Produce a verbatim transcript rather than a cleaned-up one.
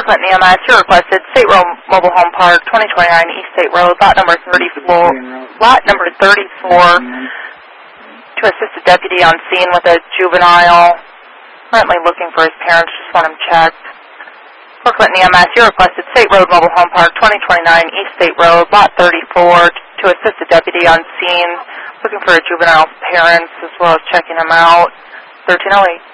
For Clinton E M S, you requested State Road Mobile Home Park, twenty twenty-nine East State Road, lot number thirty-four, lot number thirty-four, to assist a deputy on scene with a juvenile, currently looking for his parents, just want him checked. For Clinton E M S, you requested State Road Mobile Home Park, twenty twenty-nine East State Road, lot thirty-four, to assist a deputy on scene, looking for a juvenile's parents, as well as checking him out. thirteen oh eight.